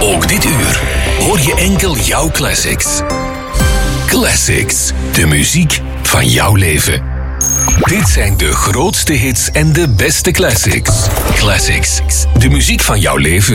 Ook dit uur hoor je enkel jouw classics. Classics, de muziek van jouw leven. Dit zijn de grootste hits en de beste classics. Classics, de muziek van jouw leven.